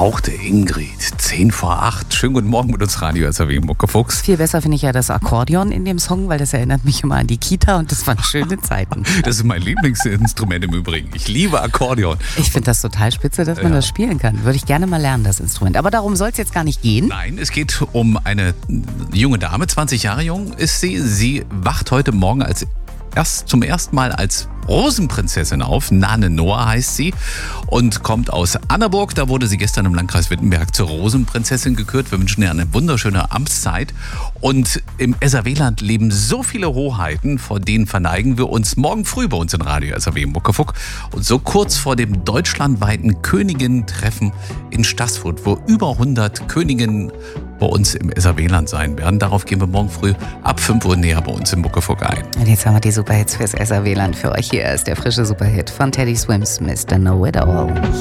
Gehauchte Ingrid, 7:10. Schönen guten Morgen mit uns Radio SAW Muckefuchs. Viel besser finde ich ja das Akkordeon in dem Song, weil das erinnert mich immer an die Kita und das waren schöne Zeiten. Das ist mein Lieblingsinstrument im Übrigen. Ich liebe Akkordeon. Ich finde das total spitze, dass man das spielen kann. Würde ich gerne mal lernen, das Instrument. Aber darum soll es jetzt gar nicht gehen. Nein, es geht um eine junge Dame, 20 Jahre jung ist sie. Sie wacht heute Morgen zum ersten Mal als Rosenprinzessin auf. Nane Noah heißt sie und kommt aus Annaburg. Da wurde sie gestern im Landkreis Wittenberg zur Rosenprinzessin gekürt. Wir wünschen ihr eine wunderschöne Amtszeit. Und im SAW-Land leben so viele Hoheiten, vor denen verneigen wir uns morgen früh bei uns in Radio SAW Muckefuck. Und so kurz vor dem deutschlandweiten Königinnen-Treffen in Stassfurt, wo über 100 Königinnen bei uns im SAW-Land sein werden. Darauf gehen wir morgen früh ab 5 Uhr näher bei uns in Muckefuck ein. Und jetzt haben wir die Superhits fürs SAW-Land für euch. Hier ist der frische Superhit von Teddy Swims, Mr. Know It All.